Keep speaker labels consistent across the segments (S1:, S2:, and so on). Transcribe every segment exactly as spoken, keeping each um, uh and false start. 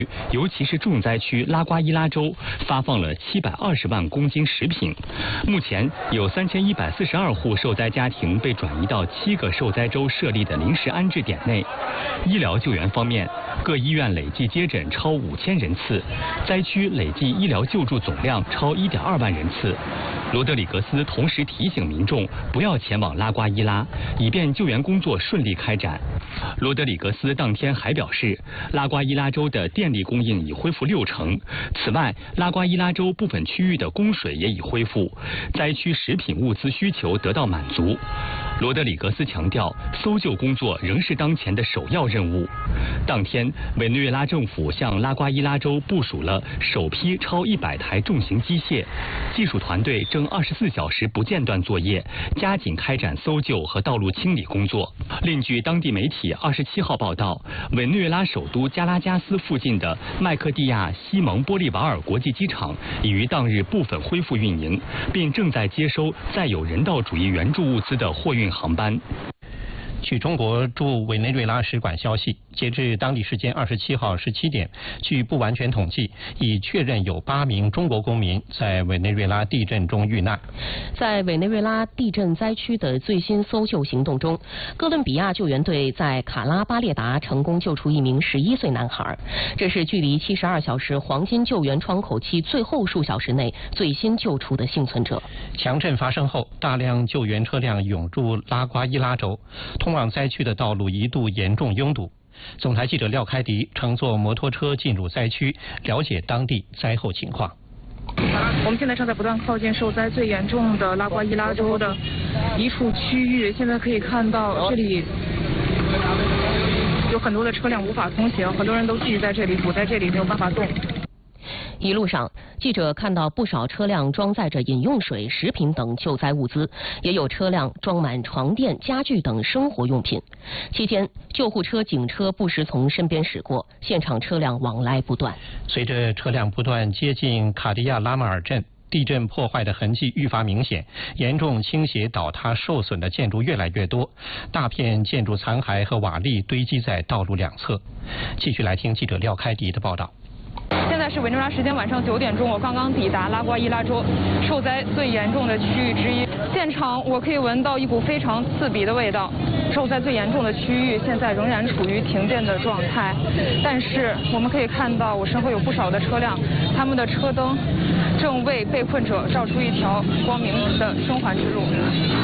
S1: 尤其是重灾区拉瓜伊拉州发放了七百二十万公斤食品。目前有三千一百四十二户受灾家庭被转移到七个受灾州设立的临时安置点内。医疗救援方面，各医院累计接诊超五千人次，灾区累计医疗救助总量超一点二万人次。罗德里格斯同时提醒民众不要前往拉瓜伊拉，以便救援工作顺利开展。罗德里格斯当天还表示，拉瓜伊拉州的电力供应已恢复六成。此外，拉瓜伊拉州部分区域的供水也已恢复，灾区食品物资需求得到满足。罗德里格斯强调，搜救工作仍是当前的首要任务。当天，委内瑞拉政府向拉瓜伊拉州部署了首批超一百台重型机械，技术团队正二十四小时不间断作业，加紧开展搜救和道路清理工作。另据当地媒体二十七号报道，委内瑞拉首都加拉加斯附近的麦克蒂亚西蒙波利瓦尔国际机场已于当日部分恢复运营，并正在接收载有人道主义援助物资的货运航班。
S2: 据中国驻委内瑞拉使馆消息，截至当地时间二十七号十七点，据不完全统计，已确认有八名中国公民在委内瑞拉地震中遇难。
S3: 在委内瑞拉地震灾区的最新搜救行动中，哥伦比亚救援队在卡拉巴列达成功救出一名十一岁男孩，这是距离七十二小时黄金救援窗口期最后数小时内最新救出的幸存者。
S2: 强震发生后，大量救援车辆涌入拉瓜伊拉州，通往灾区的道路一度严重拥堵。总台记者廖开迪乘坐摩托车进入灾区，了解当地灾后情况。
S4: 我们现在正在不断靠近受灾最严重的拉瓜伊拉州的一处区域，现在可以看到这里有很多的车辆无法通行，很多人都聚集在这里，堵在这里，没有办法动。
S3: 一路上，记者看到不少车辆装载着饮用水、食品等救灾物资，也有车辆装满床垫、家具等生活用品。期间，救护车、警车不时从身边驶过，现场车辆往来不断。
S2: 随着车辆不断接近卡迪亚拉马尔镇，地震破坏的痕迹愈发明显，严重倾斜倒塌受损的建筑越来越多，大片建筑残骸和瓦砾堆积在道路两侧。继续来听记者廖开迪的报道。
S4: 现在是委内瑞拉时间晚上九点钟，我刚刚抵达拉瓜伊拉州受灾最严重的区域之一。现场我可以闻到一股非常刺鼻的味道。受灾最严重的区域现在仍然处于停电的状态，但是我们可以看到我身后有不少的车辆，他们的车灯正为被困者照出一条光明的生还之路。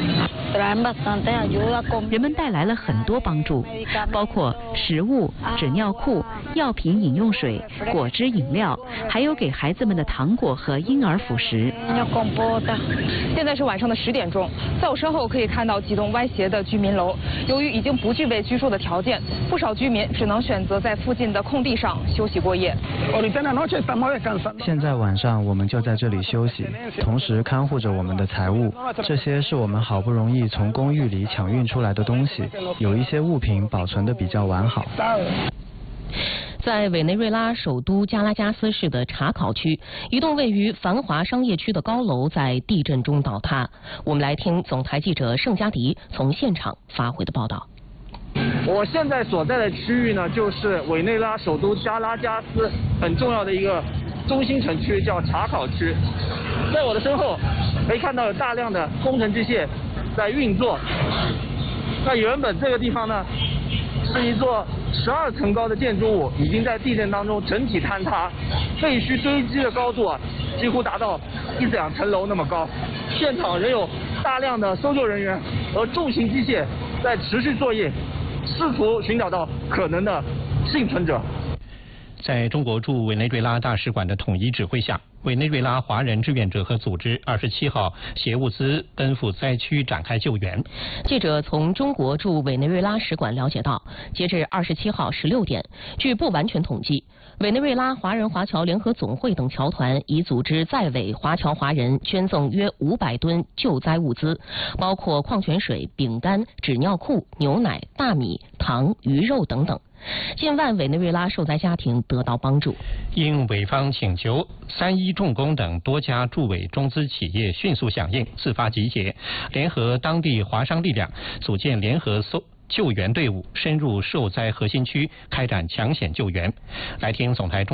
S5: 人们带来了很多帮助，包括食物、纸尿裤、药品、饮用水、果汁饮料，还有给孩子们的糖果和婴儿辅食。
S4: 现在是晚上的十点钟，在我身后可以看到几栋歪斜的居民楼，由于已经不具备居住的条件，不少居民只能选择在附近的空地上休息过夜。
S6: 现在晚上我们就在这里休息，同时看护着我们的财物，这些是我们好不容易从公寓里抢运出来的东西，有一些物品保存得比较完好。
S3: 在委内瑞拉首都加拉加斯市的查考区，一栋位于繁华商业区的高楼在地震中倒塌。我们来听总台记者盛佳迪从现场发回的报道。
S7: 我现在所在的区域呢，就是委内瑞拉首都加拉加斯很重要的一个中心城区，叫查考区。在我的身后可以看到有大量的工程机械在运作。那原本这个地方呢，是一座十二层高的建筑物，已经在地震当中整体坍塌，废墟堆积的高度啊，几乎达到一两层楼那么高。现场仍有大量的搜救人员和重型机械在持续作业，试图寻找到可能的幸存者。
S2: 在中国驻委内瑞拉大使馆的统一指挥下，委内瑞拉华人志愿者和组织二十七号携物资奔赴灾区展开救援。
S3: 记者从中国驻委内瑞拉使馆了解到，截至二十七号十六点，据不完全统计，委内瑞拉华人华侨联合总会等侨团已组织在委华侨华人捐赠约五百吨救灾物资，包括矿泉水、饼干、纸尿裤、牛奶、大米、糖、鱼肉等等。近万委内瑞拉受灾家庭得到帮助。
S2: 应委方请求，三一重工等多家驻委中资企业迅速响应，自发集结，联合当地华商力量，组建联合搜救援队伍，深入受灾核心区，开展抢险救援。来听总台中